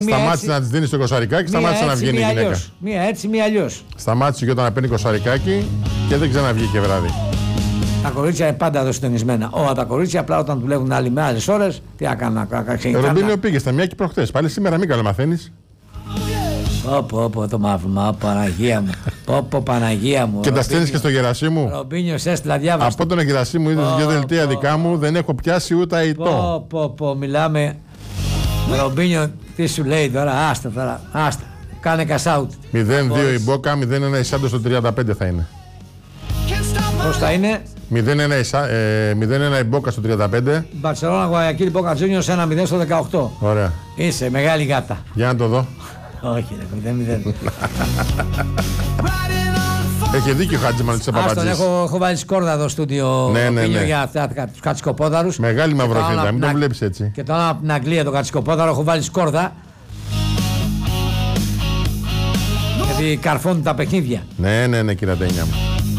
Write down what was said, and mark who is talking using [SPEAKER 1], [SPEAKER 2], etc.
[SPEAKER 1] Σταμάτησε να τη δίνει το κοσαρικάκι, σταμάτησε να βγαίνει η γυναίκα.
[SPEAKER 2] Μία έτσι, μία αλλιώς.
[SPEAKER 1] Σταμάτησε και όταν παίρνει κοσαρικάκι και δεν ξαναβγήκε βράδυ.
[SPEAKER 2] Τα κορίτσια είναι πάντα εδώ συντονισμένα. Όλα τα κορίτσια απλά όταν δουλεύουν άλλοι με άλλες ώρες, τι να κάνουν.
[SPEAKER 1] Ρομπίνιο πήγε στα μια και προχτές. Πάλι σήμερα μην καλομαθαίνεις.
[SPEAKER 2] Πω το μαύρο, Παναγία μου. Παναγία μου.
[SPEAKER 1] Και τα στέλνεις και στο Γερασίμου.
[SPEAKER 2] Ρομπίνιο, έστειλα διάβαστα.
[SPEAKER 1] Από τον Γερασίμου είδες δύο δελτία δικά μου, δεν έχω πιάσει ούτε αητό.
[SPEAKER 2] Μιλάμε. Ρομπίνιο, τι σου λέει τώρα, άστα. Κάνε cash out.
[SPEAKER 1] 0-2 η Μπόκα, 0-1 η Σάντος στο 35 θα είναι.
[SPEAKER 2] Πώς θα είναι?
[SPEAKER 1] 0-1 η Μπόκα στο 35.
[SPEAKER 2] Μπαρσελόνα, Γουαγιακίλ, Μπόκα Τζούνιος 1-0 στο 18.
[SPEAKER 1] Ωραία.
[SPEAKER 2] Είσαι μεγάλη γάτα.
[SPEAKER 1] Για να το δω.
[SPEAKER 2] Όχι ρε, 0-0.
[SPEAKER 1] Έχει δίκιο ο Χατζημανού της Παπατζής.
[SPEAKER 2] Έχω βάλει σκόρδα εδώ στο στούντιο για τους κατσικοπόδαρους.
[SPEAKER 1] Μεγάλη μαυροφίδα, μην το βλέπεις έτσι.
[SPEAKER 2] Και τώρα από την Αγγλία το κατσικοπόδαρο έχω βάλει σκόρδα. Γιατί καρφώνουν τα παιχνίδια.
[SPEAKER 1] Ναι, κύριε Τένια μου.